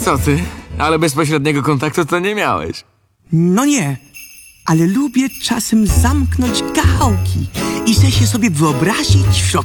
Co ty? Ale bezpośredniego kontaktu to nie miałeś. No nie, ale lubię czasem zamknąć gałki i se się sobie wyobrazić w środku